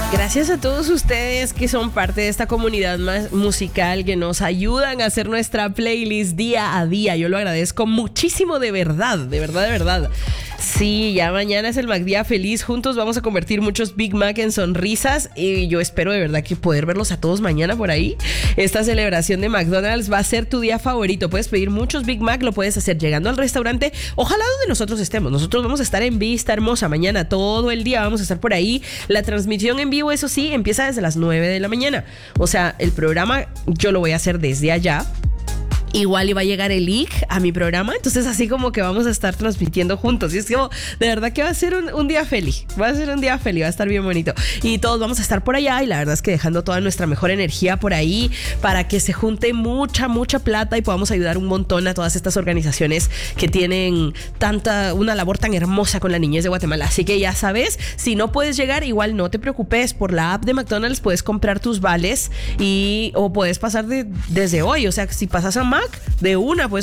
Gracias a todos ustedes que son parte de esta comunidad musical, que nos ayudan a hacer nuestra playlist día a día. Yo lo agradezco muchísimo, de verdad, de verdad, de verdad. Sí, ya mañana es el McDía feliz. Juntos vamos a convertir muchos Big Mac en sonrisas y yo espero de verdad que poder verlos a todos mañana por ahí. Esta celebración de McDonald's va a ser tu día favorito. Puedes pedir muchos Big Mac, lo puedes hacer llegando al restaurante. Ojalá donde nosotros estemos. Nosotros vamos a estar en Vista Hermosa mañana todo el día. Vamos a estar por ahí. La transmisión en vivo, eso sí, empieza desde las 9 de la mañana. O sea, el programa yo lo voy a hacer desde allá. Igual iba a llegar el link a mi programa, entonces así como que vamos a estar transmitiendo juntos. Y es como, de verdad que va a ser un día feliz. Va a ser un día feliz, va a estar bien bonito. Y todos vamos a estar por allá y la verdad es que dejando toda nuestra mejor energía por ahí para que se junte mucha plata y podamos ayudar un montón a todas estas organizaciones que tienen una labor tan hermosa con la niñez de Guatemala. Así que ya sabes, si no puedes llegar, igual no te preocupes. Por la app de McDonald's puedes comprar tus vales o puedes pasar desde hoy. O sea, si pasas a de una, pues